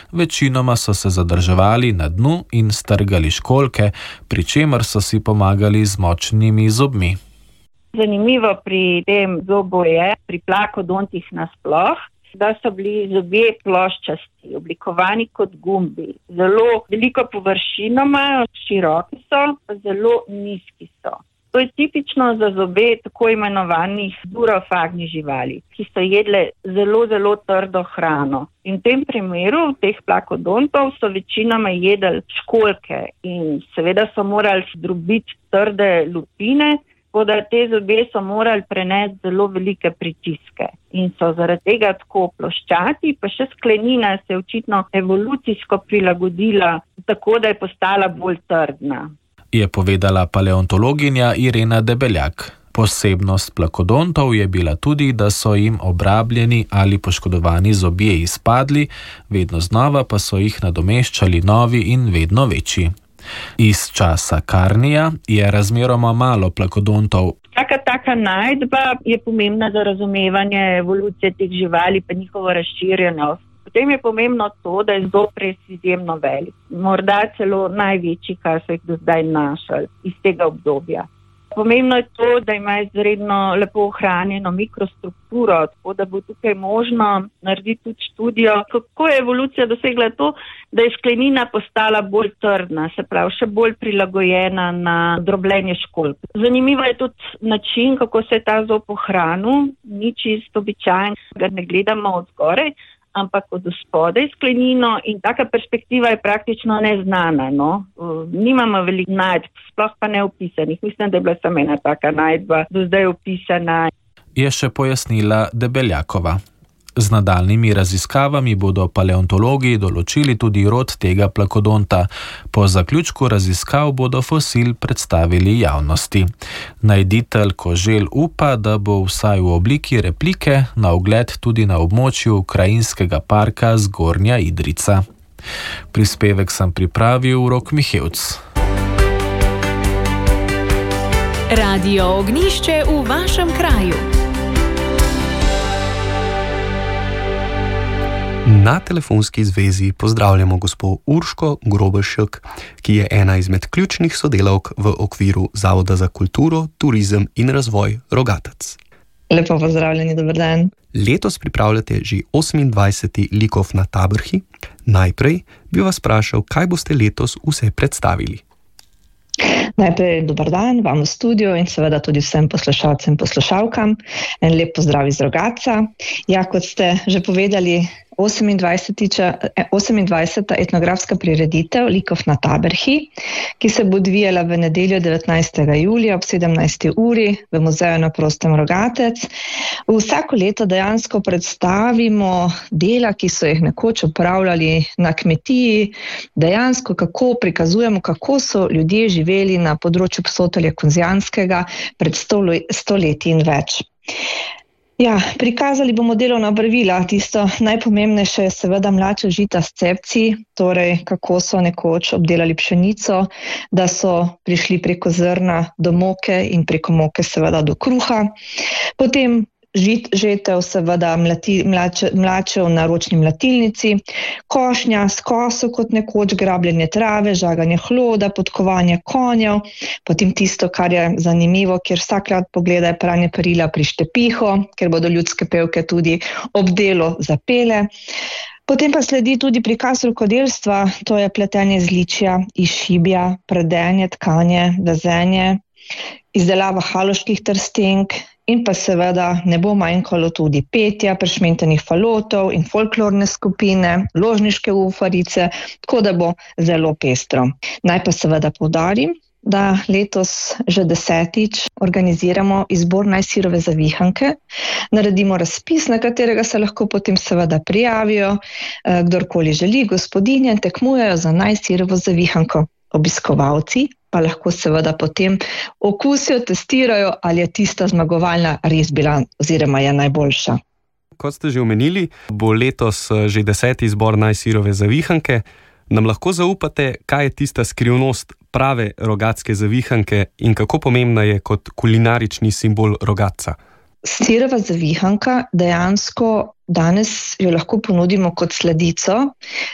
večinoma so se zadrževali na dnu in strgali školjke, pri čemer so si pomagali z močnimi zobmi. Zanimivo pri tem zobu je, pri plakodontih nasploh, da so bili zobje ploščasti, oblikovani kot gumbi. Zelo veliko površino imajo, široki so, pa zelo nizki so. To je tipično za zobe tako imenovanih durofagnih živali, ki so jedle zelo trdo hrano. In v tem primeru, teh plakodontov, so večinoma jedli školjke in seveda so morali zdrobiti trde lupine, da te zobje so morali prenesti zelo velike pritiske in so zaradi tega tako ploščati, pa še sklenina se je očitno evolucijsko prilagodila tako, da je postala bolj trdna. Je povedala paleontologinja Irena Debeljak. Posebnost plakodontov je bila tudi, da so jim obrabljeni ali poškodovani zobje izpadli, vedno znova pa so jih nadomeščali novi in vedno večji. Iz časa Karnija je razmeroma malo plakodontov. Taka najdba je pomembna za razumevanje evolucije teh živali pa njihovo razširjenost. Potem je pomembno to, da je zob res izjemno velik. Morda celo največji, kar so jih do zdaj našli iz tega obdobja. Pomembno je to, da ima izredno lepo ohranjeno mikrostrukturo, tako da bo tukaj možno narediti tudi študijo, kako je evolucija dosegla to, da je sklenina postala bolj trdna, se pravi še bolj prilagojena na drobljenje školjk. Zanimivo je tudi način, kako se je ta zob ohranil, ni čisto običajen, ga ne gledamo od zgoraj, ampak od spodaj sklenino in taka perspektiva je praktično neznana. Nimamo veliko najdb, sploh pa neopisanih. Mislim, da je bila samo ena taka najdba do zdaj opisana. Je še pojasnila Debeljakova. Z nadaljnjimi raziskavami bodo paleontologi določili tudi rod tega plakodonta. Po zaključku raziskav bodo fosil predstavili javnosti. Najditelj Koželj upa, da bo vsaj v obliki replike na ogled tudi na območju krajinskega parka Zgornja Idrijca. Prispevek sem pripravil Rok Mihevc. Radio Ognjišče v vašem kraju. Na telefonski zvezi pozdravljamo gospo Urško Grobelšek, ki je ena izmed ključnih sodelavk v okviru Zavoda za kulturo, turizem in razvoj Rogatec. Lepo pozdravljeni, dober dan. Letos pripravljate že 28. Likov na Tabrhi. Najprej bi vas vprašal, kaj boste letos vse predstavili. Najprej dober dan vam v studiu in seveda tudi vsem poslušalcem in poslušalkam. En lep pozdrav iz Rogatca. Ja, kot ste že povedali, 28. etnografska prireditev Likov na Tabrhi, ki se bo odvijala v nedeljo 19. julija ob 17. uri v Muzeju na prostem Rogatec. Vsako leto dejansko predstavimo dela, ki so jih nekoč opravljali na kmetiji, dejansko kako prikazujemo, kako so ljudje živeli na področju Posotelja Kozjanskega pred 100 leti in več. Ja, prikazali bomo delovna opravila, tisto najpomembnejše je seveda mlače žita s cepci, torej kako so nekoč obdelali pšenico, da so prišli preko zrna do moke in preko moke seveda do kruha. Potem žetev seveda mlačev na ročni mlatilnici, košnja s koso kot nekoč, grabljenje trave, žaganje hloda, podkovanje konjev, potem tisto, kar je zanimivo, kjer vsak rad pogleda, je pranje perila pri štepihu, ker bodo ljudske pevke tudi ob delu zapele. Potem pa sledi tudi prikaz rokodelstva, to je pletenje iz ličja, iz šibja, predenje, tkanje, vezenje, izdelava haloških trstenk, in pa seveda ne bo manjkalo tudi petja, prešmentenih falotov in folklorne skupine, ložniške ufarice, tako da bo zelo pestro. Naj pa seveda poudarim, da letos že 10. organiziramo izbor najsirove zavihanke. Naredimo razpis, na katerega se lahko potem seveda prijavijo, kdorkoli želi, gospodinje, tekmujejo za najsirovo zavihanko. Obiskovalci pa lahko seveda potem okusijo, testirajo, ali je tista zmagovalna res bila oziroma je najboljša. Kot ste že omenili, bo letos že 10. izbor najsirove zavihanke. Nam lahko zaupate, kaj je tista skrivnost prave rogatske zavihanke in kako pomembna je kot kulinarični simbol Rogatca? Sirova zavihanka dejansko danes jo lahko ponudimo kot sladico,